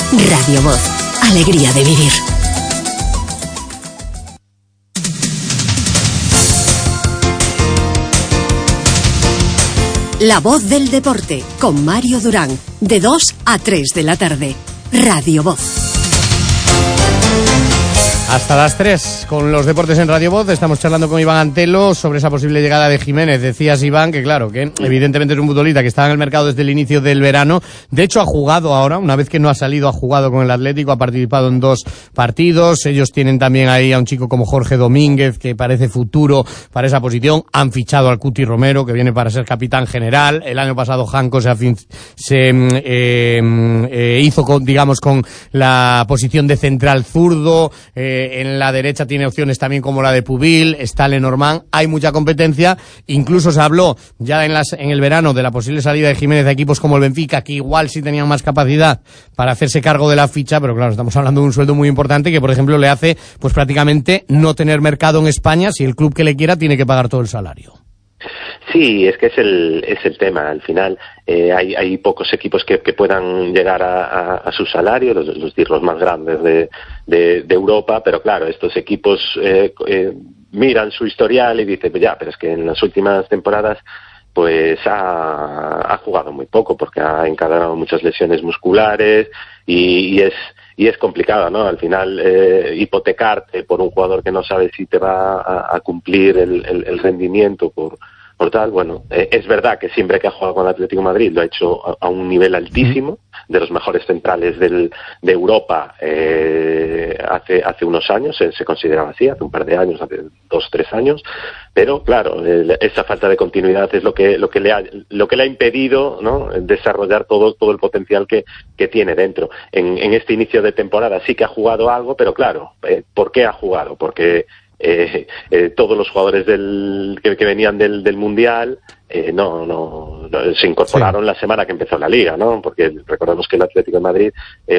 Radio Voz, alegría de vivir. La Voz del Deporte, con Mario Durán, de 2 a 3 de la tarde. Radio Voz. Hasta las 3 con los deportes en Radio Voz. Estamos charlando con Iván Antelo sobre esa posible llegada de Jiménez. Decías, Iván, que claro, que evidentemente es un futbolista que estaba en el mercado desde el inicio del verano. De hecho, ha jugado ahora, una vez que no ha salido, ha jugado con el Atlético, ha participado en 2 partidos. Ellos tienen también ahí a un chico como Jorge Domínguez, que parece futuro para esa posición. Han fichado al Cuti Romero, que viene para ser capitán general. El año pasado Janko se hizo con la posición de central zurdo. En la derecha tiene opciones también como la de Pubil, está Lenormand, hay mucha competencia. Incluso se habló ya en el verano de la posible salida de Jiménez a equipos como el Benfica, que igual sí tenían más capacidad para hacerse cargo de la ficha, pero claro, estamos hablando de un sueldo muy importante que, por ejemplo, le hace pues prácticamente no tener mercado en España si el club que le quiera tiene que pagar todo el salario. Sí, es que es el tema. Al final hay pocos equipos que puedan llegar a su salario, los más grandes de Europa, pero claro, estos equipos miran su historial y dicen, pues ya, pero es que en las últimas temporadas pues ha jugado muy poco porque ha encadenado muchas lesiones musculares y es complicado, ¿no? Al final, hipotecarte por un jugador que no sabe si te va a cumplir el rendimiento por tal, bueno, es verdad que siempre que ha jugado con el Atlético de Madrid lo ha hecho a un nivel altísimo, de los mejores centrales de Europa hace unos años, se consideraba así, hace un par de años, hace 2-3 años, pero claro, esa falta de continuidad es lo que le ha impedido, ¿no?, desarrollar todo el potencial que tiene dentro. En este inicio de temporada sí que ha jugado algo, pero claro, ¿por qué ha jugado? Porque todos los jugadores que venían del Mundial no se incorporaron la semana que empezó la Liga, ¿no? Porque recordemos que el Atlético de Madrid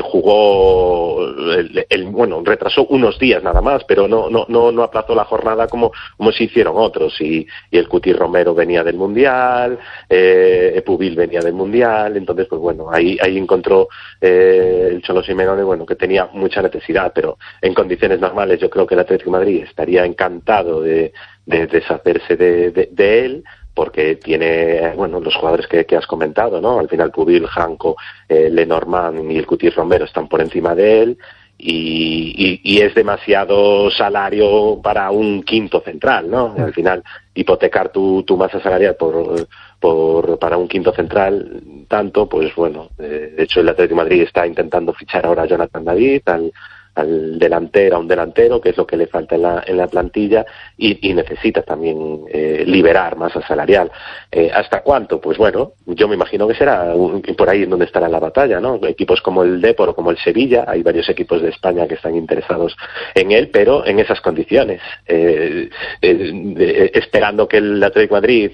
jugó retrasó unos días nada más, pero no aplazó la jornada como se hicieron otros, y el Cuti Romero venía del Mundial, Pubil venía del Mundial, entonces pues bueno, ahí encontró el Cholo Simeone, bueno, que tenía mucha necesidad, pero en condiciones normales yo creo que el Atlético de Madrid estaría encantado de deshacerse de él, porque tiene, bueno, los jugadores que has comentado, ¿no? Al final Pubil, Janko, Lenormand y el Cuti Romero están por encima de él, y es demasiado salario para un quinto central, ¿no? Al final, hipotecar tu masa salarial para un quinto central tanto, pues bueno, de hecho el Atlético de Madrid está intentando fichar ahora a Jonathan David, a un delantero, que es lo que le falta en la plantilla, y necesita también liberar masa salarial. ¿Hasta cuánto? Pues bueno, yo me imagino que será por ahí en donde estará la batalla, ¿no? Equipos como el Depor o como el Sevilla, hay varios equipos de España que están interesados en él, pero en esas condiciones, esperando que el Atlético de Madrid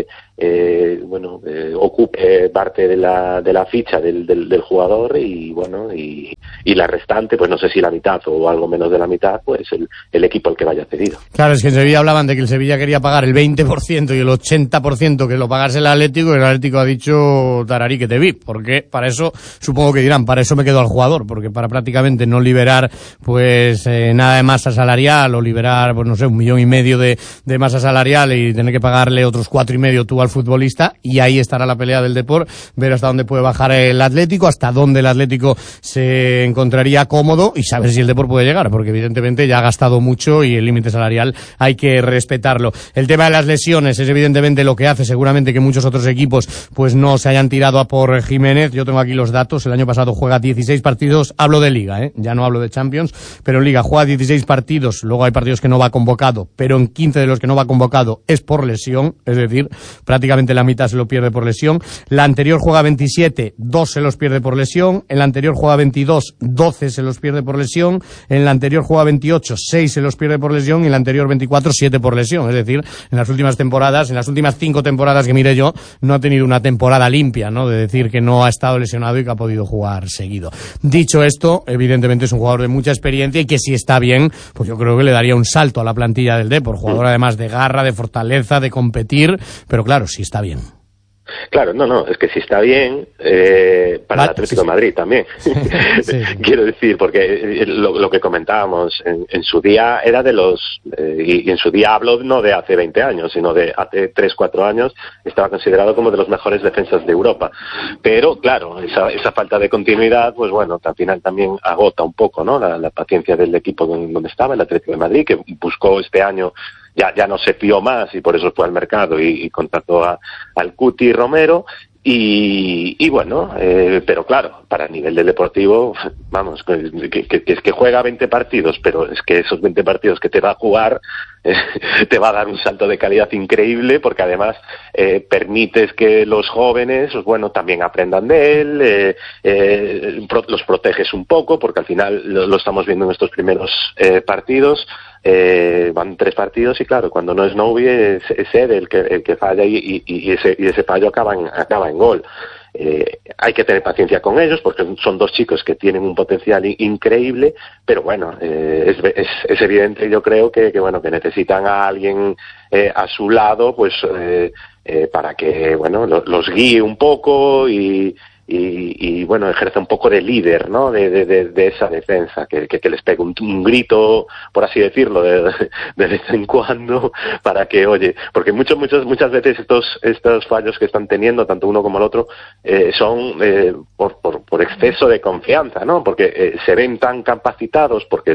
ocupe parte de la ficha del jugador, y bueno, y la restante, pues no sé si la mitad o algo menos de la mitad, pues el equipo al que vaya cedido. Claro, es que en Sevilla hablaban de que el Sevilla quería pagar el 20% y el 80% que lo pagase el Atlético, y el Atlético ha dicho tararí que te vi, porque para eso, supongo que dirán, para eso me quedo al jugador, porque para prácticamente no liberar pues nada de masa salarial, o liberar, pues no sé, 1,5 millones de masa salarial y tener que pagarle otros 4,5 tú al futbolista, y ahí estará la pelea del Depor, ver hasta dónde puede bajar el Atlético, hasta dónde el Atlético se encontraría cómodo, y saber si el Depor puede llegar, porque evidentemente ya ha gastado mucho y el límite salarial hay que respetarlo. El tema de las lesiones es evidentemente lo que hace seguramente que muchos otros equipos pues no se hayan tirado a por Jiménez. Yo tengo aquí los datos, el año pasado juega 16 partidos, hablo de Liga, ya no hablo de Champions, pero en Liga juega 16 partidos, luego hay partidos que no va convocado, pero en 15 de los que no va convocado es por lesión, es decir, prácticamente la mitad se lo pierde por lesión. La anterior juega 27, 2 se los pierde por lesión, en la anterior juega 22, 12 se los pierde por lesión, en la anterior juega 28, 6 se los pierde por lesión, y en la anterior 24, 7 por lesión, es decir, en las últimas temporadas, en las últimas 5 temporadas que miré yo, no ha tenido una temporada limpia, ¿no?, de decir que no ha estado lesionado y que ha podido jugar seguido. Dicho esto, evidentemente es un jugador de mucha experiencia, y que si está bien, pues yo creo que le daría un salto a la plantilla del Depor, jugador además de garra, de fortaleza, de competir, pero claro, si está bien. Claro, no, es que si está bien, para el Atlético de Madrid también. Sí. Quiero decir, porque lo que comentábamos en su día era de los, y en su día hablo no de hace 20 años, sino de hace 3-4 años, estaba considerado como de los mejores defensas de Europa. Pero, claro, esa falta de continuidad, pues bueno, al final también agota un poco, ¿no? La paciencia del equipo donde estaba, el Atlético de Madrid, que buscó este año. Ya no se fió más y por eso fue al mercado y contrató al Cuti Romero y bueno, pero claro, para el nivel del Deportivo, vamos, que juega 20 partidos, pero es que esos 20 partidos que te va a jugar te va a dar un salto de calidad increíble, porque además permites que los jóvenes, pues bueno, también aprendan de él, los proteges un poco, porque al final lo estamos viendo en estos primeros partidos. Van 3 partidos y claro, cuando no es Novi es él el que falla y ese fallo acaba en gol. Hay que tener paciencia con ellos porque son 2 chicos que tienen un potencial increíble, pero bueno, es evidente, yo creo que bueno, que necesitan a alguien a su lado, pues para que bueno, los guíe un poco y bueno, ejerce un poco de líder, ¿no? De esa defensa, que les pegue un grito, por así decirlo, de vez en cuando, para que, oye, porque muchas veces estos fallos que están teniendo, tanto uno como el otro, son por exceso de confianza, ¿no? Porque se ven tan capacitados, porque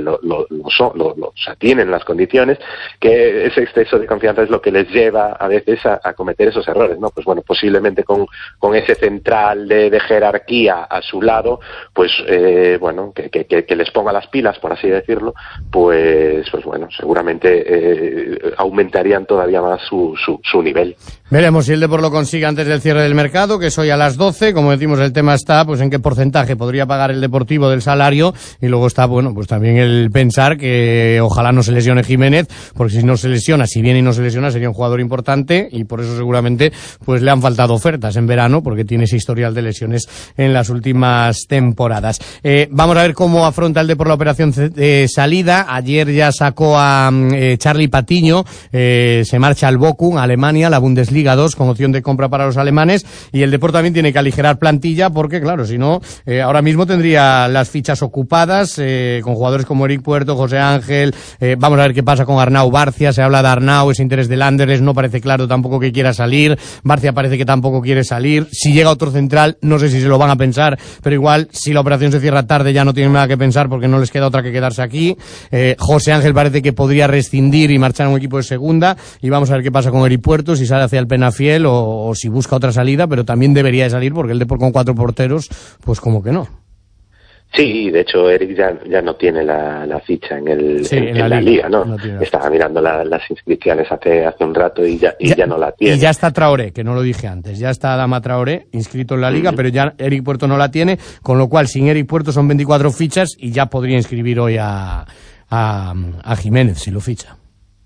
tienen las condiciones, que ese exceso de confianza es lo que les lleva a veces a cometer esos errores, ¿no? Pues bueno, posiblemente con ese central de jerarquía a su lado, pues bueno, que les ponga las pilas, por así decirlo, pues bueno, seguramente aumentarían todavía más su nivel. Veremos si el Depor lo consigue antes del cierre del mercado, que es hoy a las 12. Como decimos, el tema está, pues en qué porcentaje podría pagar el Deportivo del salario, y luego está, bueno, pues también el pensar que ojalá no se lesione Jiménez, porque si no se lesiona, si viene y no se lesiona, sería un jugador importante, y por eso seguramente pues le han faltado ofertas en verano, porque tiene ese historial de lesiones en las últimas temporadas. Vamos a ver cómo afronta el Depor la operación de salida. Ayer ya sacó a Charlie Patiño, se marcha al Bochum, a Alemania, la Bundesliga 2, con opción de compra para los alemanes, y el Depor también tiene que aligerar plantilla, porque claro, si no, ahora mismo tendría las fichas ocupadas, con jugadores como Eric Puerto, José Ángel, vamos a ver qué pasa con Arnau Barcia. Se habla de Arnau, ese interés del Anderlecht, no parece claro tampoco que quiera salir. Barcia parece que tampoco quiere salir. Si llega otro central, no sé si se lo van a pensar, pero igual, si la operación se cierra tarde, ya no tienen nada que pensar, porque no les queda otra que quedarse aquí. José Ángel parece que podría rescindir y marchar a un equipo de segunda, y vamos a ver qué pasa con Eric Puerto, si sale hacia el Penafiel o si busca otra salida, pero también debería de salir, porque el Depor con 4 porteros, pues como que no. Sí, de hecho Eric ya no tiene la ficha en la liga, ¿no? Estaba mirando las inscripciones hace un rato y ya no la tiene. Y ya está Traoré, que no lo dije antes, ya está Adama Traoré inscrito en la liga, pero ya Eric Puerto no la tiene, con lo cual sin Eric Puerto son 24 fichas y ya podría inscribir hoy a Jiménez si lo ficha.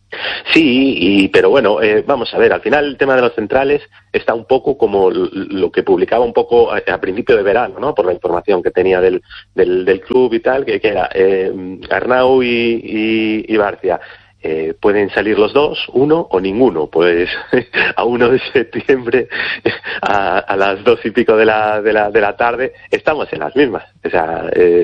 Sí, pero bueno, vamos a ver, al final el tema de los centrales está un poco como lo que publicaba un poco a principio de verano, ¿no? Por la información que tenía del club y tal, que era Arnau y Barcia. Pueden salir los dos, uno o ninguno. Pues a 1 de septiembre a las 2:00 de la tarde estamos en las mismas. O sea,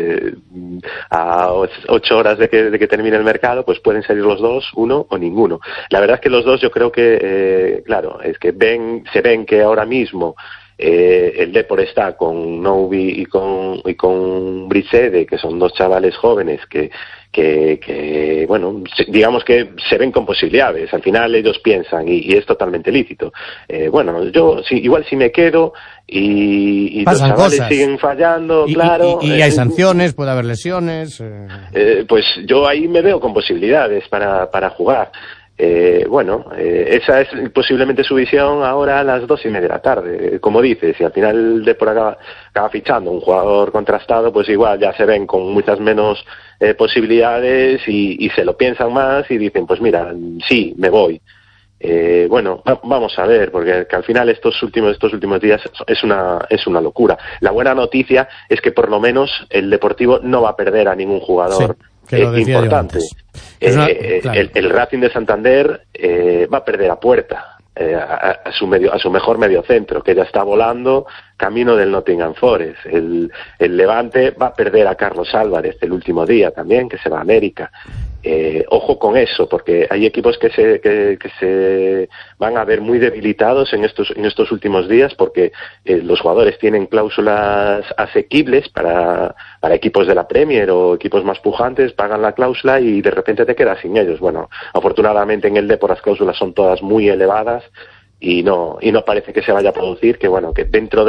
a 8 horas de que termine el mercado, pues pueden salir los dos, uno o ninguno. La verdad es que los dos, yo creo que, claro, es que se ven que ahora mismo el Depor está con Novi y con Brisede, que son 2 chavales jóvenes que bueno, digamos que se ven con posibilidades. Al final ellos piensan, y es totalmente lícito. Bueno, yo igual si me quedo y los chavales cosas siguen fallando, claro. Y hay sanciones, puede haber lesiones. Pues yo ahí me veo con posibilidades para jugar. Bueno, esa es posiblemente su visión ahora a las 2:30 de la tarde. Como dices, si al final el Depor acaba fichando un jugador contrastado, pues igual ya se ven con muchas menos posibilidades y se lo piensan más y dicen, pues mira, sí, me voy. Bueno, vamos a ver, porque que al final estos últimos días es una locura. La buena noticia es que por lo menos el Deportivo no va a perder a ningún jugador. Sí, importante. Claro. El Racing de Santander va a perder a Puerta. a su mejor mediocentro, que ya está volando camino del Nottingham Forest. El Levante va a perder a Carlos Álvarez el último día también, que se va a América. Ojo con eso, porque hay equipos que se van a ver muy debilitados en estos últimos días, porque los jugadores tienen cláusulas asequibles para equipos de la Premier o equipos más pujantes, pagan la cláusula y de repente te quedas sin ellos. Bueno, afortunadamente en el Depor las cláusulas son todas muy elevadas y no parece que se vaya a producir, que bueno, que dentro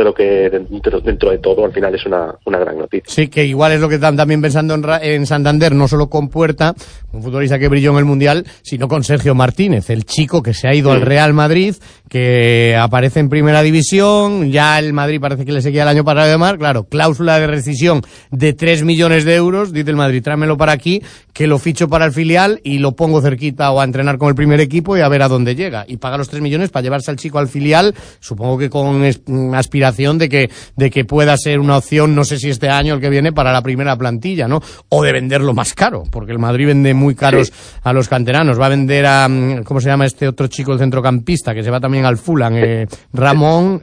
de todo al final es una gran noticia. Sí, que igual es lo que están también pensando en Santander, no solo con Puerta, un futbolista que brilló en el Mundial, sino con Sergio Martínez, el chico que se ha ido al Real Madrid, que aparece en Primera División, ya el Madrid parece que le seguía el año pasado de mar, claro, cláusula de rescisión de 3 millones de euros, dice el Madrid, tráemelo para aquí, que lo ficho para el filial y lo pongo cerquita o a entrenar con el primer equipo y a ver a dónde llega, y paga los 3 millones para llevarse al chico al filial, supongo que con aspiración de que pueda ser una opción, no sé si este año o el que viene, para la primera plantilla, ¿no? O de venderlo más caro, porque el Madrid vende muy caros a los canteranos. Va a vender a, ¿cómo se llama este otro chico, el centrocampista, que se va también al Fulham? Ramón...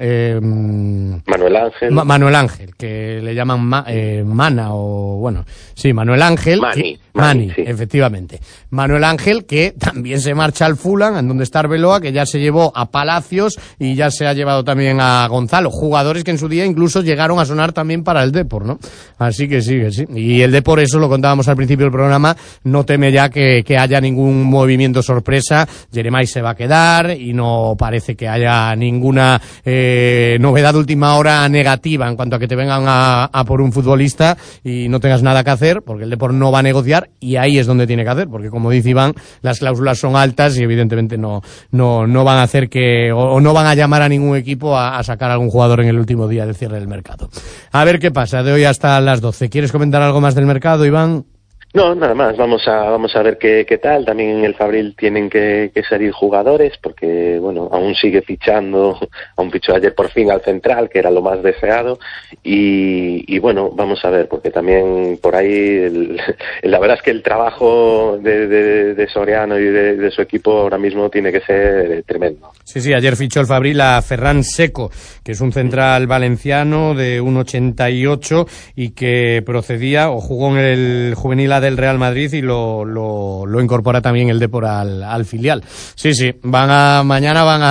Manuel Ángel. Manuel Ángel, que le llaman Mana, o bueno, sí, Manuel Ángel. Mani, sí. Efectivamente. Manuel Ángel, que también se marcha al Fulham, en donde está Arbeloa, que ya se llevó a Palacios y ya se ha llevado también a Gonzalo, jugadores que en su día incluso llegaron a sonar también para el Depor, ¿no? Así que sí. Y el Depor, eso lo contábamos al principio del programa, no teme ya que haya ningún movimiento sorpresa. Jeremai se va a quedar y no parece que haya ninguna novedad de última hora negativa en cuanto a que te vengan a por un futbolista y no tengas nada que hacer, porque el Depor no va a negociar, y ahí es donde tiene que hacer, porque como dice Iván, las cláusulas son altas y evidentemente no van a hacer o no van a llamar a ningún equipo a sacar a algún jugador en el último día del cierre del mercado. A ver qué pasa de hoy hasta las 12. ¿Quieres comentar algo más del mercado, Iván? No, nada más, vamos a ver qué tal. También en el Fabril tienen que salir jugadores, porque bueno, aún sigue fichando, aún fichó ayer por fin al central, que era lo más deseado, y bueno, vamos a ver, porque también por ahí la verdad es que el trabajo de Soriano y de su equipo ahora mismo tiene que ser tremendo. Sí, ayer fichó el Fabril a Ferran Seco, que es un central valenciano de 1,88 y que procedía o jugó en el juvenil del Real Madrid y lo incorpora también el Depor al filial. Sí, mañana van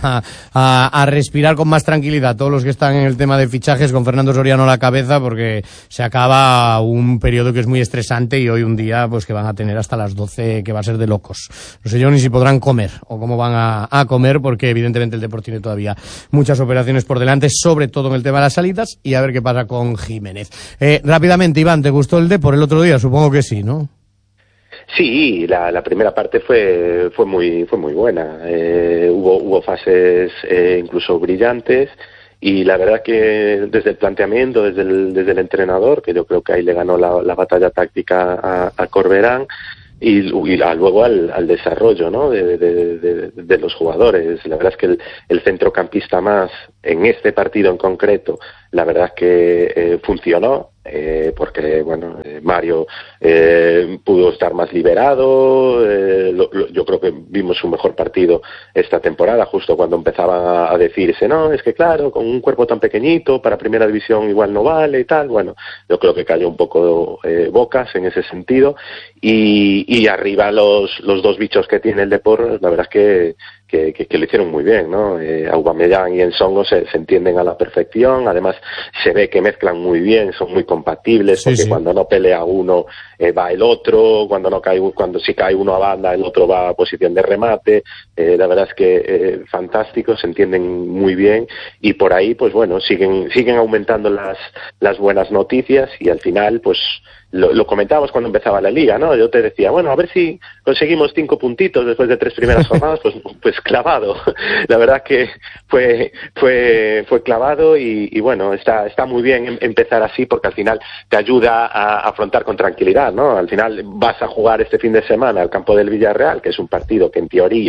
a respirar con más tranquilidad todos los que están en el tema de fichajes, con Fernando Soriano a la cabeza, porque se acaba un periodo que es muy estresante y hoy un día pues que van a tener hasta las 12 que va a ser de locos. No sé yo ni si podrán comer o cómo van a comer, porque evidentemente el Depor tiene todavía muchas operaciones por delante, sobre todo en el tema de las salidas, y a ver qué pasa con Jiménez. Rápidamente, Iván, ¿te gustó el Depor el otro día? Supongo que sí, ¿no? Sí, la primera parte fue muy buena. Hubo fases incluso brillantes, y la verdad que desde el planteamiento, desde el entrenador, que yo creo que ahí le ganó la batalla táctica a Corberán, y luego al desarrollo, ¿no?, de los jugadores. La verdad es que el centrocampista más en este partido en concreto, la verdad es que funcionó, porque bueno, Mario pudo estar más liberado. Yo creo que vimos su mejor partido esta temporada, justo cuando empezaba a decirse, no, es que claro, con un cuerpo tan pequeñito para primera división igual no vale y tal. Bueno, yo creo que cayó un poco bocas en ese sentido, y arriba los dos bichos que tiene el Depor, la verdad es que lo hicieron muy bien, ¿no? Aubameyang y Ensongo se entienden a la perfección. Además se ve que mezclan muy bien, son muy compatibles, porque cuando no pelea uno va el otro, cuando sí cae uno a banda el otro va a posición de remate. La verdad es que fantástico, se entienden muy bien, y por ahí pues bueno, siguen aumentando las buenas noticias, y al final pues lo comentábamos cuando empezaba la liga, ¿no? Yo te decía, bueno, a ver si conseguimos 5 puntitos después de 3 primeras jornadas, pues clavado. La verdad que fue clavado, y bueno, está muy bien empezar así, porque al final te ayuda a afrontar con tranquilidad, ¿no? Al final vas a jugar este fin de semana al campo del Villarreal, que es un partido que en teoría